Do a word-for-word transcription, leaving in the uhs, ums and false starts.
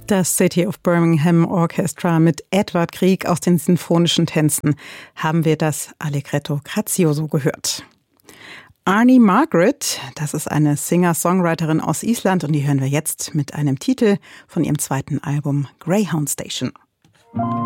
Das City of Birmingham Orchestra mit Edward Grieg aus den Sinfonischen Tänzen haben wir das Allegretto Grazioso gehört. Arni Margaret, das ist eine Singer-Songwriterin aus Island und die hören wir jetzt mit einem Titel von ihrem zweiten Album Greyhound Station.